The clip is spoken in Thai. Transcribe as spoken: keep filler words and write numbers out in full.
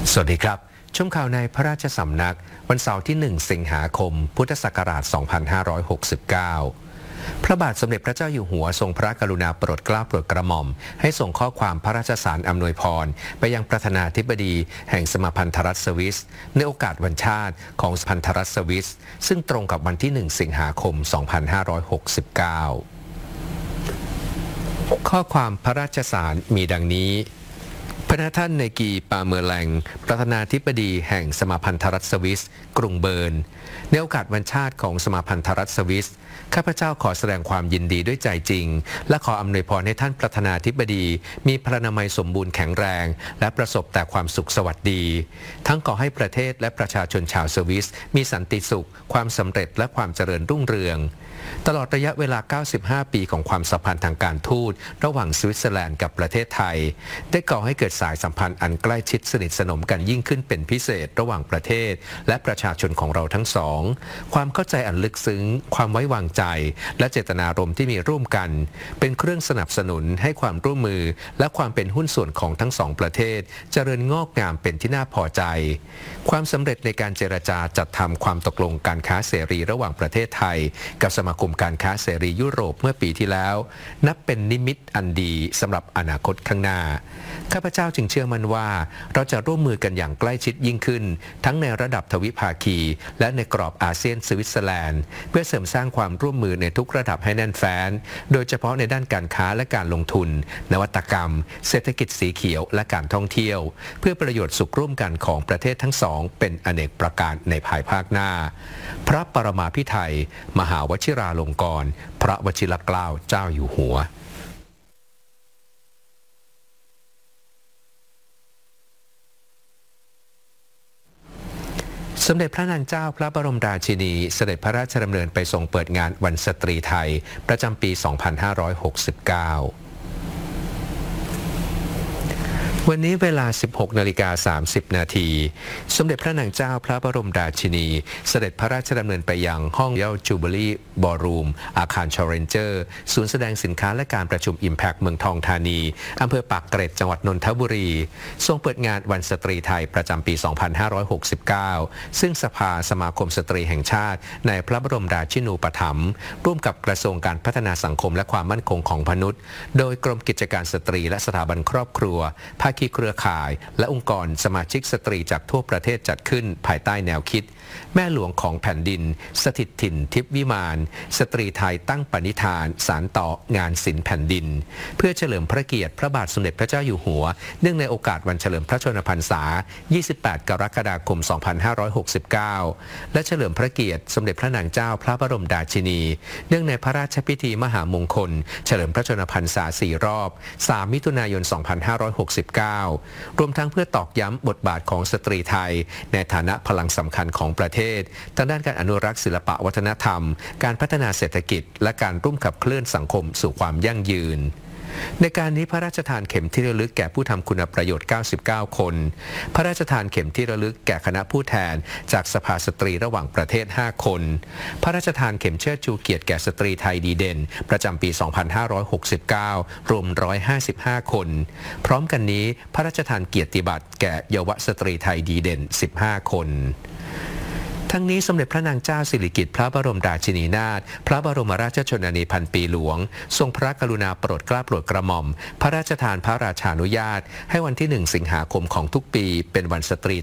สวัสดีครับชมข่าวในพระราชสำนักวันเสาร์ที่หนึ่งสิงหาคมพุทธศักราชสองพันห้าร้อยหกสิบเก้าพระบาทสมเด็จพระเจ้าอยู่หัวทรงพระกรุณาโปรดเกล้าโปรดกระหม่อมให้ส่งข้อความพระราชสารอำนวยพรไปยังประธานาธิบดีแห่งสมาพันธรัฐสวิสในโอกาสวันชาติของสมาพันธรัฐสวิสซึ่งตรงกับวันที่หนึ่งสิงหาคมสองพันห้าร้อยหกสิบเก้าข้อความพระราชสารมีดังนี้พระท่านเนกีปาเมอร์แลงประธานาธิบดีแห่งสมาพันธรัฐสวิสกรุงเบิร์นในโอกาสวันชาติของสมาพันธรัฐสวิสข้าพเจ้าขอแสดงความยินดีด้วยใจจริงและขออำนวยพรให้ท่านประธานาธิบดีมีพลานามัยสมบูรณ์แข็งแรงและประสบแต่ความสุขสวัสดีทั้งขอให้ประเทศและประชาชนชาวสวิสมีสันติสุขความสำเร็จและความเจริญรุ่งเรืองตลอดระยะเวลาเก้าสิบห้าปีของความสัมพันธ์ทางการทูตระหว่างสวิตเซอร์แลนด์กับประเทศไทยได้ก่อให้เกิดสายสัมพันธ์อันใกล้ชิดสนิทสนมกันยิ่งขึ้นเป็นพิเศษระหว่างประเทศและประชาชนของเราทั้งสองความเข้าใจอันลึกซึ้งความไว้วางใจและเจตนารมณ์ที่มีร่วมกันเป็นเครื่องสนับสนุนให้ความร่วมมือและความเป็นหุ้นส่วนของทั้งสองประเทศเจริญงอกงามเป็นที่น่าพอใจความสำเร็จในการเจรจาจัดทำความตกลงการค้าเสรีระหว่างประเทศไทยกับสมาคมการค้าเสรียุโรปเมื่อปีที่แล้วนับเป็นนิมิตอันดีสำหรับอนาคตข้างหน้าข้าพเจ้าจึงเชื่อมั่นว่าเราจะร่วมมือกันอย่างใกล้ชิดยิ่งขึ้นทั้งในระดับทวิภาคีและในกรอบอาเซียนสวิตเซอร์แลนด์เพื่อเสริมสร้างความร่วมมือในทุกระดับให้แน่นแฟ้นโดยเฉพาะในด้านการค้าและการลงทุนนวัตกรรมเศรษฐกิจสีเขียวและการท่องเที่ยวเพื่อประโยชน์สุขร่วมกันของประเทศทั้งสองเป็นอเนกประการในภายภาคหน้าพระปรมาภิไธยมหาวชิราลงกรณ์พระวชิรเกล้าเจ้าอยู่หัวสมเด็จพระนางเจ้าพระบรมราชินีเสด็จพระราชดำเนินไปทรงเปิดงานวันสตรีไทยประจำปี สองพันห้าร้อยหกสิบเก้าวันนี้เวลา สิบหกนาฬิกาสามสิบนาทีสมเด็จพระนางเจ้าพระบรมราชินีเสด็จพระราชดำเนินไปยังห้องเย้าจูเบลี่บอลรูมอาคารชอเรนเจอร์ศูนย์แสดงสินค้าและการประชุม Impact เมืองทองธานีอำเภอปากเกร็ดจังหวัดนนทบุรีทรงเปิดงานวันสตรีไทยประจำปี สองพันห้าร้อยหกสิบเก้า ซึ่งสภาสมาคมสตรีแห่งชาติในพระบรมราชินูปถัมภ์ร่วมกับกระทรวงการพัฒนาสังคมและความมั่นคงของมนุษย์โดยกรมกิจการสตรีและสถาบันครอบครัวภาคีเครือข่ายและองค์กรสมาชิกสตรีจากทั่วประเทศจัดขึ้นภายใต้แนวคิดแม่หลวงของแผ่นดินสถิตถิ่นทิพวิมานสตรีไทยตั้งปณิธานสานต่องานศิลป์แผ่นดินเพื่อเฉลิมพระเกียรติพระบาทสมเด็จพระเจ้าอยู่หัวเนื่องในโอกาสวันเฉลิมพระชนมพรรษายี่สิบแปดกรกฎาคมสองพันห้าร้อยหกสิบเก้าและเฉลิมพระเกียรติสมเด็จพระนางเจ้าพระบรมราชินีเนื่องในพระราชพิธีมหามงคลเฉลิมพระชนมพรรษาสี่รอบสามมิถุนายนสองพันห้าร้อยหกสิบเก้ารวมทั้งเพื่อตอกย้ำบทบาทของสตรีไทยในฐานะพลังสำคัญของประเทศทางด้านการอนุรักษ์ศิลปวัฒนธรรมการพัฒนาเศรษฐกิจและการร่วมขับเคลื่อนสังคมสู่ความยั่งยืนในการนี้พระราชทานเข็มที่ระลึกแก่ผู้ทำคุณประโยชน์เก้าสิบเก้าคนพระราชทานเข็มที่ระลึกแก่คณะผู้แทนจากสภาสตรีระหว่างประเทศห้าคนพระราชทานเข็มเชิดชูเกียรติแก่สตรีไทยดีเด่นประจำปี สองพันห้าร้อยหกสิบเก้ารวมหนึ่งร้อยห้าสิบห้าคนพร้อมกันนี้พระราชทานเกียรติบัตรแก่เยาวสตรีไทยดีเด่นสิบห้าคนทั้งนี้สมเด็จพระนางเจ้าสิริกิติ์พระบรมราชินีนาถพระบรมราชชนนีพันปีหลวงทรงพระกรุณาโปรดเกล้าโปรดกระหม่อมพระราชทานพระราชานุญาตให้วันที่หนึ่งสิงหาคมของทุกปีเป็นวันสตรี